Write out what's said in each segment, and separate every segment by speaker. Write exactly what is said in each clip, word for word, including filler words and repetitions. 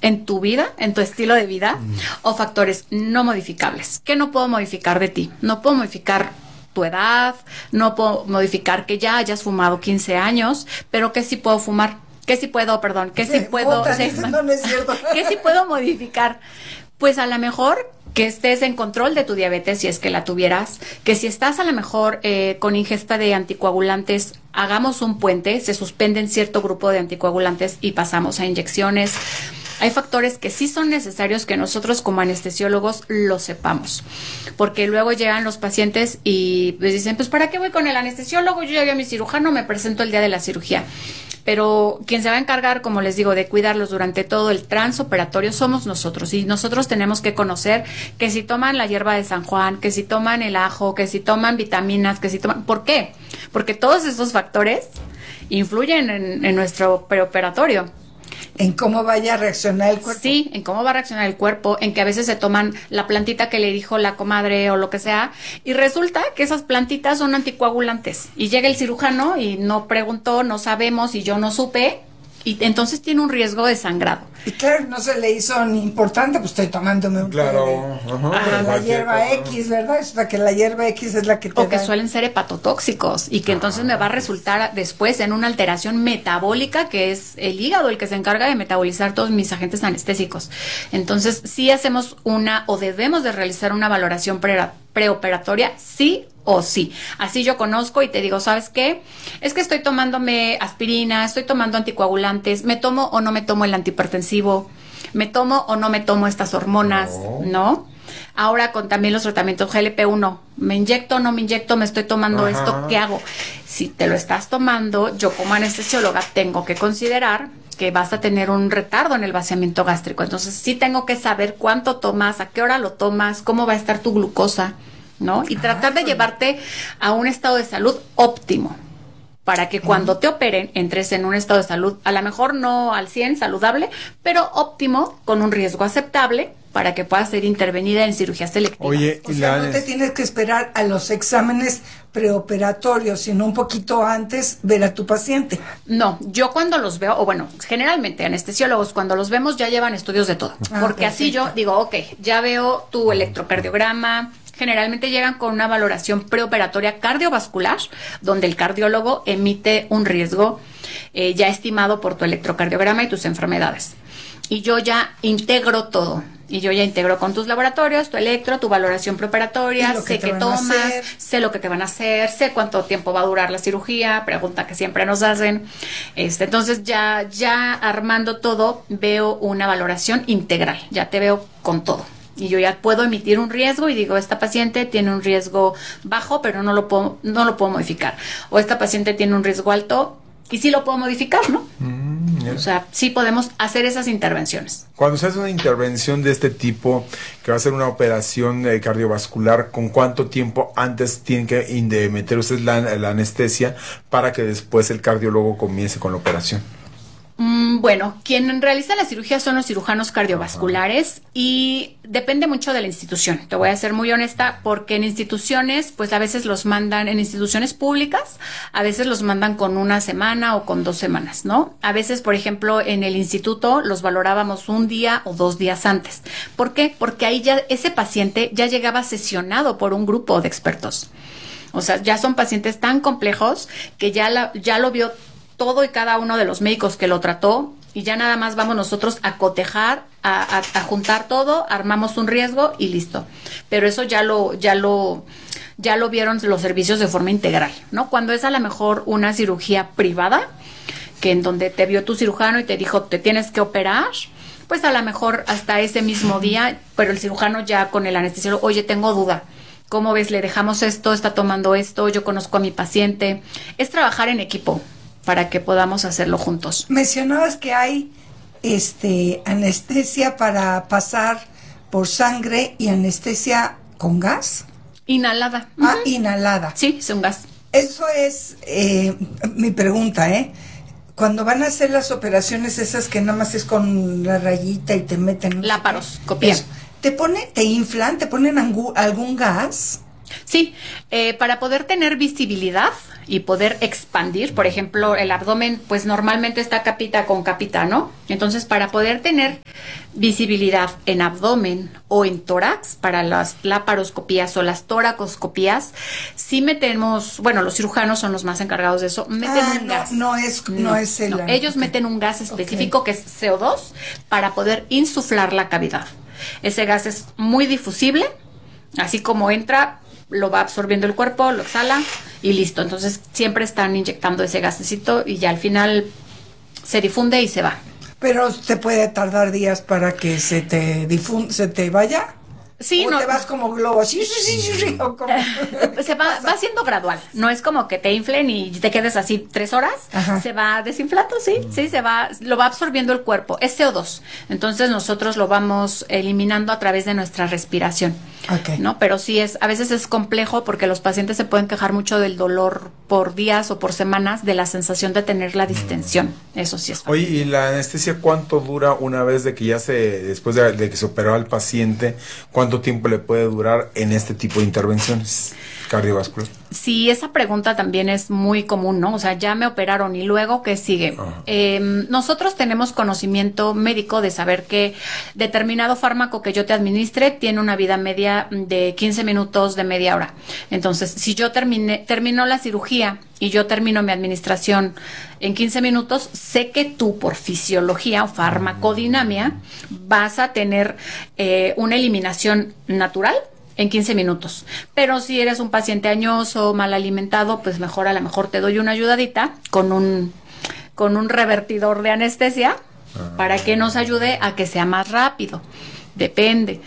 Speaker 1: en tu vida, en tu estilo de vida, mm. o factores no modificables. ¿Qué no puedo modificar de ti? No puedo modificar tu edad, no puedo modificar que ya hayas fumado quince años, pero que sí puedo fumar, que sí puedo, perdón, que sí puedo,
Speaker 2: Bota, sí, no, no es cierto.
Speaker 1: que sí puedo modificar. Pues a lo mejor que estés en control de tu diabetes, si es que la tuvieras, que si estás a lo mejor eh, con ingesta de anticoagulantes, hagamos un puente, se suspenden cierto grupo de anticoagulantes y pasamos a inyecciones. Hay factores que sí son necesarios que nosotros como anestesiólogos lo sepamos, porque luego llegan los pacientes y pues dicen, pues ¿para qué voy con el anestesiólogo? Yo ya vi a mi cirujano, me presento el día de la cirugía. Pero quien se va a encargar, como les digo, de cuidarlos durante todo el transoperatorio somos nosotros. Y nosotros tenemos que conocer que si toman la hierba de San Juan, que si toman el ajo, que si toman vitaminas, que si toman... ¿Por qué? Porque todos esos factores influyen en, en nuestro preoperatorio.
Speaker 2: En cómo vaya a reaccionar el cuerpo.
Speaker 1: Sí, en cómo va a reaccionar el cuerpo, en que a veces se toman la plantita que le dijo la comadre o lo que sea, y resulta que esas plantitas son anticoagulantes. Y llega el cirujano y no preguntó, no sabemos y yo no supe, y entonces tiene un riesgo de sangrado.
Speaker 2: Y claro, no se le hizo ni importante, pues estoy tomándome un
Speaker 3: claro,
Speaker 2: té de,
Speaker 3: ajá,
Speaker 2: de la hierba X, ¿verdad? Es la que la hierba X es la que te
Speaker 1: O que
Speaker 2: da.
Speaker 1: suelen ser hepatotóxicos y que entonces me va a resultar después en una alteración metabólica, que es el hígado el que se encarga de metabolizar todos mis agentes anestésicos. Entonces, sí hacemos una o debemos de realizar una valoración pre preoperatoria, sí o sí. Así yo conozco y te digo, ¿sabes qué? Es que estoy tomándome aspirina, estoy tomando anticoagulantes, me tomo o no me tomo el antihipertensivo, me tomo o no me tomo estas hormonas, ¿no? ¿no? Ahora con también los tratamientos G L P uno, me inyecto o no me inyecto, me estoy tomando Ajá. esto, ¿qué hago? Si te lo estás tomando, yo como anestesióloga tengo que considerar que vas a tener un retardo en el vaciamiento gástrico. Entonces sí tengo que saber cuánto tomas, a qué hora lo tomas, cómo va a estar tu glucosa, ¿no? Y tratar de llevarte a un estado de salud óptimo para que cuando te operen entres en un estado de salud, a lo mejor no al cien saludable, pero óptimo, con un riesgo aceptable para que pueda ser intervenida en cirugía selectiva.
Speaker 3: Oye,
Speaker 2: o sea, no te tienes que esperar a los exámenes preoperatorios, sino un poquito antes ver a tu paciente.
Speaker 1: No, yo cuando los veo, o bueno, generalmente anestesiólogos cuando los vemos ya llevan estudios de todo, ah, porque perfecto. Así yo digo, ok, ya veo tu electrocardiograma. Generalmente llegan con una valoración preoperatoria cardiovascular, donde el cardiólogo emite un riesgo eh, ya estimado por tu electrocardiograma y tus enfermedades. Y yo ya integro todo. Y yo ya integro con tus laboratorios, tu electro, tu valoración preoperatoria, sé qué tomas, sé lo que te van a hacer, sé cuánto tiempo va a durar la cirugía, pregunta que siempre nos hacen. Este, entonces ya, ya armando todo, veo una valoración integral, ya te veo con todo. Y yo ya puedo emitir un riesgo y digo, esta paciente tiene un riesgo bajo, pero no lo puedo, no lo puedo modificar. O esta paciente tiene un riesgo alto y sí lo puedo modificar, ¿no? Mm, yeah. O sea, sí podemos hacer esas intervenciones.
Speaker 3: Cuando se hace una intervención de este tipo, que va a ser una operación eh, cardiovascular, ¿con cuánto tiempo antes tienen que de meter ustedes la, la anestesia para que después el cardiólogo comience con la operación?
Speaker 1: Mm, bueno, quien realiza la cirugía son los cirujanos cardiovasculares. Ajá. Y depende mucho de la institución. Te voy a ser muy honesta, porque en instituciones, pues a veces los mandan, en instituciones públicas, a veces los mandan con una semana o con dos semanas, ¿no? A veces, por ejemplo, en el instituto los valorábamos un día o dos días antes. ¿Por qué? Porque ahí ya ese paciente ya llegaba sesionado por un grupo de expertos. O sea, ya son pacientes tan complejos que ya, la, ya lo vio todo y cada uno de los médicos que lo trató, y ya nada más vamos nosotros a cotejar, a, a, a juntar todo, armamos un riesgo y listo. Pero eso ya lo, ya lo, ya lo vieron los servicios de forma integral, ¿no? Cuando es a lo mejor una cirugía privada, que en donde te vio tu cirujano y te dijo, te tienes que operar, pues a lo mejor hasta ese mismo día, pero el cirujano ya con el anestesiólogo, oye, tengo duda. ¿Cómo ves? Le dejamos esto, está tomando esto, yo conozco a mi paciente. Es trabajar en equipo para que podamos hacerlo juntos.
Speaker 2: Mencionabas que hay este anestesia para pasar por sangre y anestesia con gas.
Speaker 1: Inhalada.
Speaker 2: Ah, uh-huh. Inhalada.
Speaker 1: Sí, es un gas.
Speaker 2: Eso es eh, mi pregunta, ¿eh? Cuando van a hacer las operaciones esas que nada más es con la rayita y te meten...
Speaker 1: Laparoscopía.
Speaker 2: ¿Te ponen, te inflan, te ponen algún gas?
Speaker 1: Sí, eh, para poder tener visibilidad y poder expandir, por ejemplo, el abdomen, pues normalmente está capita con capita, ¿no? Entonces, para poder tener visibilidad en abdomen o en tórax, para las laparoscopías o las toracoscopías, sí metemos, bueno, los cirujanos son los más encargados de eso, meten
Speaker 2: Ah,
Speaker 1: un
Speaker 2: no,
Speaker 1: gas.
Speaker 2: no es, no,
Speaker 1: No,
Speaker 2: es el...
Speaker 1: no, ellos
Speaker 2: ok.
Speaker 1: meten un gas específico que es C O dos para poder insuflar la cavidad. Ese gas es muy difusible, así como entra, lo va absorbiendo el cuerpo, lo exhala y listo. Entonces siempre están inyectando ese gasecito y ya al final se difunde y se va.
Speaker 2: Pero te puede tardar días para que se te difun se te vaya.
Speaker 1: Sí,
Speaker 2: o
Speaker 1: no,
Speaker 2: te vas como globo, sí, sí, sí, sí, o como...
Speaker 1: se va, va siendo gradual. No es como que te inflen y te quedes así tres horas.
Speaker 2: Ajá.
Speaker 1: Se va desinflando, sí, sí, se va, lo va absorbiendo el cuerpo. Es C O dos. Entonces nosotros lo vamos eliminando a través de nuestra respiración.
Speaker 2: Ok.
Speaker 1: ¿No? Pero sí es, a veces es complejo porque los pacientes se pueden quejar mucho del dolor por días o por semanas, de la sensación de tener la distensión. Eso sí es.
Speaker 3: Oye, ¿y la anestesia cuánto dura una vez de que ya se, después de, de que se operó al paciente, cuánto tiempo le puede durar en este tipo de intervenciones cardiovasculares?
Speaker 1: Sí, esa pregunta también es muy común, ¿no? O sea, ya me operaron y luego, ¿qué sigue? Eh, nosotros tenemos conocimiento médico de saber que determinado fármaco que yo te administre tiene una vida media de quince minutos, de media hora. Entonces, si yo terminé, termino la cirugía y yo termino mi administración en quince minutos, sé que tú por fisiología o farmacodinamia vas a tener eh, una eliminación natural en quince minutos. Pero si eres un paciente añoso, mal alimentado, pues mejor a lo mejor te doy una ayudadita con un con un revertidor de anestesia para que nos ayude a que sea más rápido. Depende.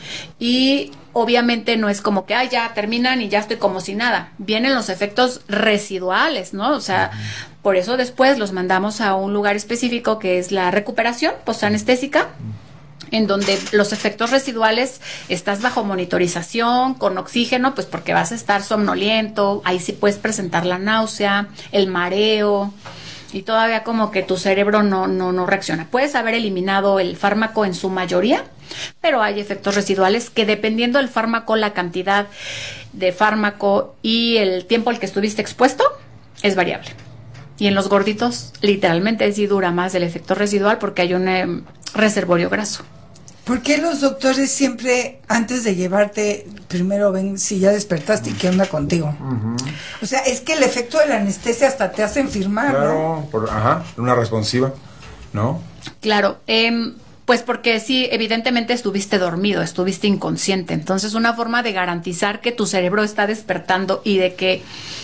Speaker 1: Y obviamente no es como que, ah, ya terminan y ya estoy como si nada. Vienen los efectos residuales, ¿no? O sea, por eso después los mandamos a un lugar específico que es la recuperación postanestésica, en donde los efectos residuales estás bajo monitorización, con oxígeno, pues porque vas a estar somnoliento, ahí sí puedes presentar la náusea, el mareo, y todavía como que tu cerebro no, no, no reacciona. Puedes haber eliminado el fármaco en su mayoría, pero hay efectos residuales que dependiendo del fármaco, la cantidad de fármaco y el tiempo al que estuviste expuesto, es variable. Y en los gorditos, literalmente sí dura más el efecto residual porque hay un eh, reservorio graso.
Speaker 2: ¿Por qué los doctores siempre, antes de llevarte, primero ven si ya despertaste y qué onda contigo? Uh-huh. O sea, es que el efecto de la anestesia hasta te hacen firmar,
Speaker 3: claro,
Speaker 2: ¿no?
Speaker 3: Por, ajá, una responsiva, ¿no?
Speaker 1: Claro, eh, pues porque sí, evidentemente estuviste dormido, estuviste inconsciente. Entonces, una forma de garantizar que tu cerebro está despertando y de que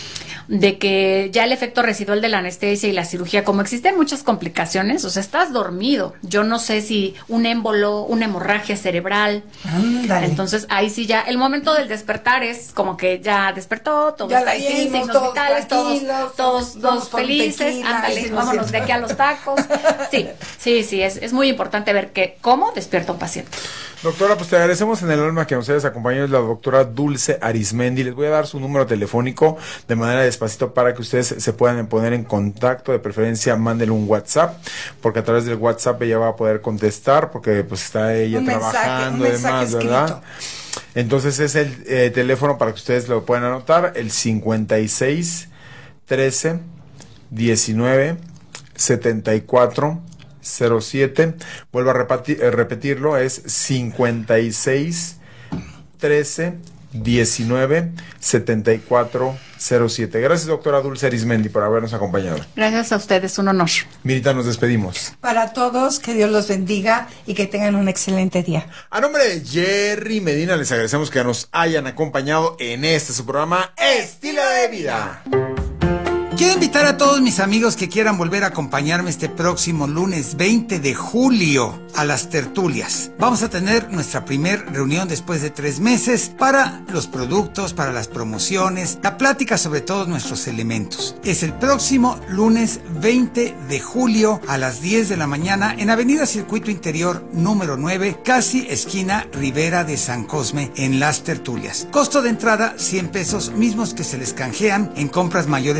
Speaker 1: de que ya el efecto residual de la anestesia y la cirugía, como existen muchas complicaciones, o sea, estás dormido. Yo no sé si un émbolo, una hemorragia cerebral.
Speaker 2: Ándale.
Speaker 1: Entonces, ahí sí ya, el momento del despertar es como que ya despertó, todo
Speaker 2: ya
Speaker 1: está bien, signos
Speaker 2: todos
Speaker 1: vitales, todos, todos, todos felices,
Speaker 2: tequila,
Speaker 1: ándale, vámonos de aquí a los tacos. Sí, sí, sí, es, es muy importante ver que cómo despierta un paciente.
Speaker 3: Doctora, pues te agradecemos en el alma que nos hayas acompañado, es la doctora Dulce Arizmendi. Les voy a dar su número telefónico de manera despacito para que ustedes se puedan poner en contacto. De preferencia, mándele un WhatsApp, porque a través del WhatsApp ella va a poder contestar, porque pues está ella
Speaker 2: un
Speaker 3: trabajando
Speaker 2: mensaje,
Speaker 3: y demás, ¿verdad? Entonces es el eh, teléfono para que ustedes lo puedan anotar, el cincuenta y seis, trece, diecinueve, setenta y cuatro, cero siete. Vuelvo a repetir, eh, repetirlo, es cincuenta y seis, trece, diecinueve, setenta y cuatro, cero siete. Gracias, doctora Dulce Arizmendi, por habernos acompañado.
Speaker 1: Gracias a ustedes, un honor.
Speaker 3: Mirita, nos despedimos.
Speaker 2: Para todos, que Dios los bendiga y que tengan un excelente día.
Speaker 3: A nombre de Jerry Medina, les agradecemos que nos hayan acompañado en este su programa Estilo de Vida.
Speaker 4: Quiero invitar a todos mis amigos que quieran volver a acompañarme este próximo lunes veinte de julio a las tertulias. Vamos a tener nuestra primer reunión después de tres meses para los productos, para las promociones, la plática sobre todos nuestros elementos. Es el próximo lunes veinte de julio a las diez de la mañana en Avenida Circuito Interior número nueve, casi esquina Rivera de San Cosme, en las tertulias. Costo de entrada cien pesos, mismos que se les canjean en compras mayores a novecientos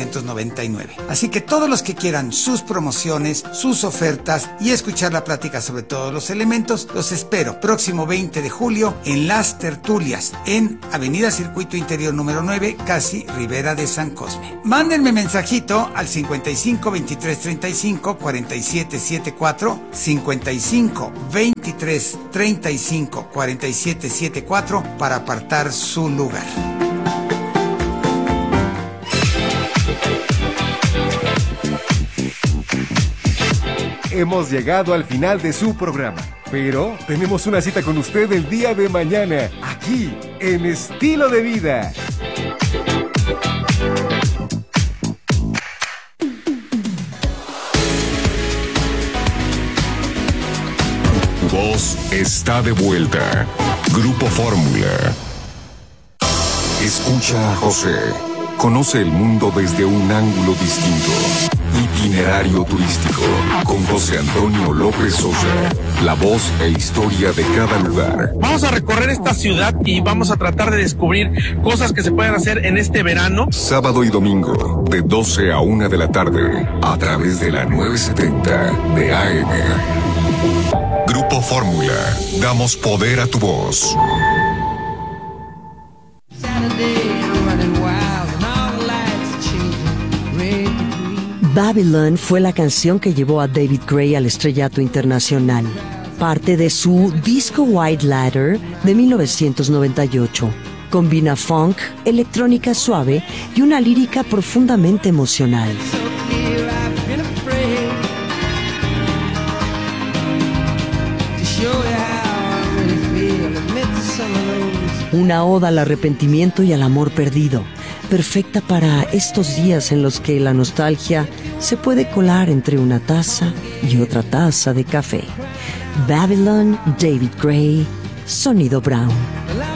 Speaker 4: novecientos noventa y nueve. Así que todos los que quieran sus promociones, sus ofertas y escuchar la plática sobre todos los elementos, los espero próximo veinte de julio en Las Tertulias, en Avenida Circuito Interior número nueve, casi Ribera de San Cosme. Mándenme mensajito al cincuenta y cinco veintitrés treinta y cinco cuarenta y siete setenta y cuatro, cincuenta y cinco veintitrés treinta y cinco cuarenta y siete setenta y cuatro para apartar su lugar.
Speaker 5: Hemos llegado al final de su programa, pero tenemos una cita con usted el día de mañana, aquí en Estilo de Vida.
Speaker 6: Tu voz está de vuelta. Grupo Fórmula. Escucha a José. Conoce el mundo desde un ángulo distinto. Itinerario turístico con José Antonio López Sosa. La voz e historia de cada lugar.
Speaker 7: Vamos a recorrer esta ciudad y vamos a tratar de descubrir cosas que se pueden hacer en este verano.
Speaker 6: Sábado y domingo, de doce a una de la tarde, a través de la novecientos setenta de A M. Grupo Fórmula. Damos poder a tu voz.
Speaker 8: Babylon fue la canción que llevó a David Gray al estrellato internacional, parte de su disco White Ladder de mil novecientos noventa y ocho. Combina funk, electrónica suave y una lírica profundamente emocional. Una oda al arrepentimiento y al amor perdido, perfecta para estos días en los que la nostalgia se puede colar entre una taza y otra taza de café. Babylon, David Gray, Sonido Brown.